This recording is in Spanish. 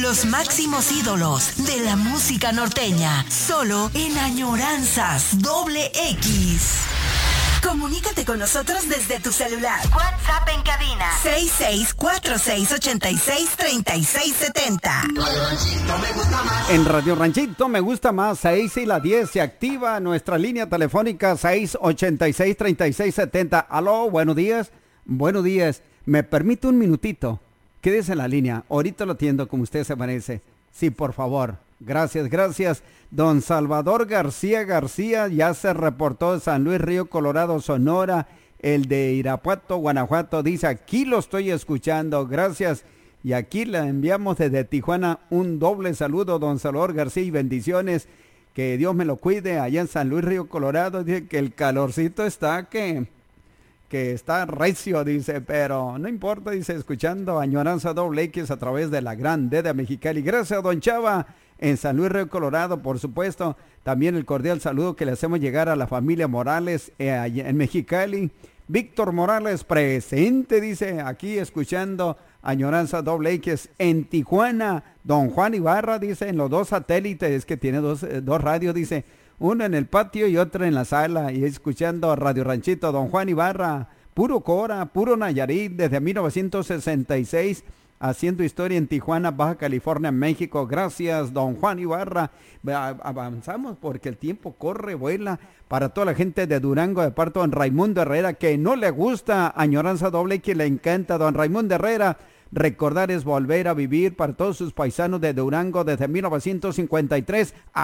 Los máximos ídolos de la música norteña, solo en Añoranzas XX. Comunícate con nosotros desde tu celular. WhatsApp en cabina 6646863670. En Radio Ranchito me gusta más, 6 y la 10 se activa nuestra línea telefónica 686-3670. Aló, buenos días. Buenos días. ¿Me permite un minutito? Quédese en la línea. Ahorita lo atiendo como usted se merece. Sí, por favor. Gracias, gracias. Don Salvador García ya se reportó de San Luis Río Colorado, Sonora. El de Irapuato, Guanajuato, dice, aquí lo estoy escuchando. Gracias. Y aquí le enviamos desde Tijuana un doble saludo, don Salvador García, y bendiciones. Que Dios me lo cuide allá en San Luis Río Colorado. Dice que el calorcito está que está recio, dice, pero no importa, dice, escuchando Añoranza X a través de la Gran D de Mexicali. Gracias, don Chava, en San Luis Río Colorado, por supuesto. También el cordial saludo que le hacemos llegar a la familia Morales allá en Mexicali. Víctor Morales presente, dice, aquí escuchando Añoranza X en Tijuana. Don Juan Ibarra, dice, en los dos satélites, que tiene dos radios, dice, uno en el patio y otro en la sala, y escuchando Radio Ranchito. Don Juan Ibarra, puro Cora, puro Nayarit, desde 1966, haciendo historia en Tijuana, Baja California, México. Gracias, don Juan Ibarra. Avanzamos porque el tiempo corre, vuela. Para toda la gente de Durango, de parte de don Raimundo Herrera, que no le gusta Añoranza que le encanta. Don Raimundo Herrera, recordar es volver a vivir. Para todos sus paisanos de Durango, desde 1953